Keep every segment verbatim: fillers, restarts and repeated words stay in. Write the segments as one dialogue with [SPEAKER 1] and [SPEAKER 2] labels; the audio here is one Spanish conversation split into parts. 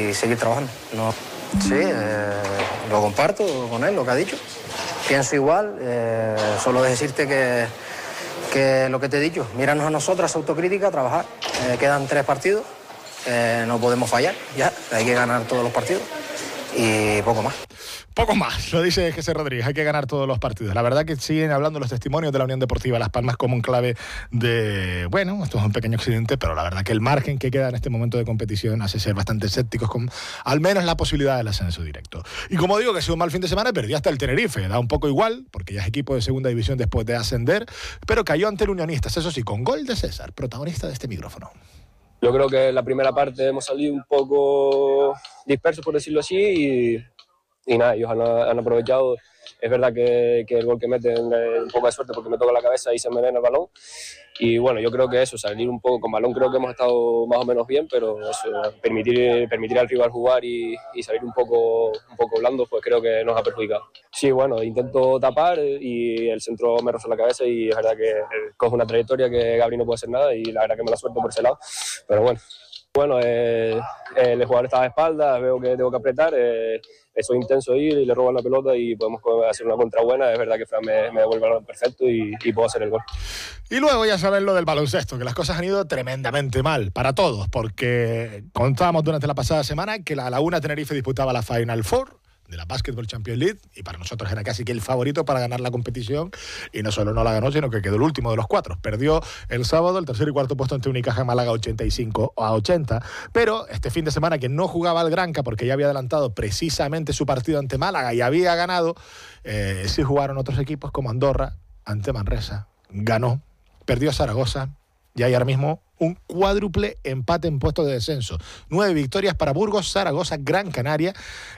[SPEAKER 1] y seguir trabajando. No, sí, eh, lo comparto con él, lo que ha dicho. Pienso igual, eh, solo es decirte que, que lo que te he dicho, míranos a nosotros, autocrítica, trabajar. Eh, quedan tres partidos, eh, no podemos fallar, ya, hay que ganar todos los partidos y poco más.
[SPEAKER 2] Poco más, lo dice José Rodríguez, hay que ganar todos los partidos. La verdad que siguen hablando los testimonios de la Unión Deportiva Las Palmas como un clave de, bueno, esto es un pequeño accidente, pero la verdad que el margen que queda en este momento de competición hace ser bastante escépticos con al menos la posibilidad del ascenso directo. Y como digo que ha sido un mal fin de semana, perdió hasta el Tenerife, da un poco igual, porque ya es equipo de segunda división después de ascender, pero cayó ante el Unionistas, eso sí, con gol de César, protagonista de este micrófono.
[SPEAKER 3] Yo creo que en la primera parte hemos salido un poco dispersos, por decirlo así, y Y nada, ellos han, han aprovechado. Es verdad que, que el gol que meten es un poco de suerte porque me toca la cabeza y se me envenena el balón. Y bueno, yo creo que eso, salir un poco con balón, creo que hemos estado más o menos bien, pero eso, permitir, permitir al rival jugar y, y salir un poco, un poco blando, pues creo que nos ha perjudicado. Sí, bueno, intento tapar y el centro me rozó la cabeza y es verdad que coge una trayectoria que Gabri no puede hacer nada y la verdad que me la suelto por ese lado, pero bueno. Bueno, eh, el jugador está de espaldas, veo que tengo que apretar, eh, soy intenso ir y le roban la pelota y podemos hacer una contra buena. Es verdad que Fran me, me devuelve el balón perfecto y, y puedo hacer el gol.
[SPEAKER 2] Y luego ya saben lo del baloncesto, que las cosas han ido tremendamente mal para todos, porque contábamos durante la pasada semana que la Laguna Tenerife disputaba la Final Four de la Basketball Champions League y para nosotros era casi que el favorito para ganar la competición y no solo no la ganó, sino que quedó el último de los cuatro. Perdió el sábado el tercer y cuarto puesto ante Unicaja Málaga ochenta y cinco a ochenta, pero este fin de semana que no jugaba el Granca porque ya había adelantado precisamente su partido ante Málaga y había ganado, eh, sí jugaron otros equipos como Andorra ante Manresa, ganó, perdió Zaragoza y hay ahora mismo un cuádruple empate en puestos de descenso. Nueve victorias para Burgos, Zaragoza, Gran Canaria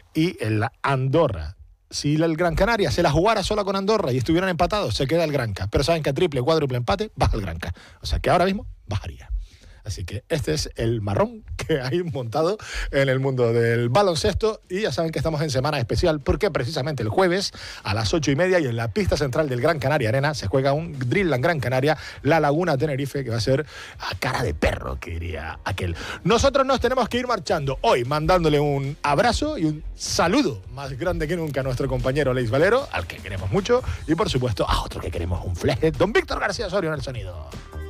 [SPEAKER 2] y el Andorra. Si el Gran Canaria se la jugara sola con Andorra y estuvieran empatados, se queda el Granca. Pero saben que a triple, cuádruple empate, baja el Granca. O sea que ahora mismo bajaría. Así que este es el marrón que hay montado en el mundo del baloncesto y ya saben que estamos en semana especial porque precisamente el jueves a las ocho y media y en la pista central del Gran Canaria Arena se juega un Dreamland Gran Canaria, la Laguna Tenerife, que va a ser a cara de perro, que diría aquel. Nosotros nos tenemos que ir marchando hoy mandándole un abrazo y un saludo más grande que nunca a nuestro compañero Leis Valero, al que queremos mucho, y por supuesto a otro que queremos un fleje, don Víctor García Osorio en el sonido.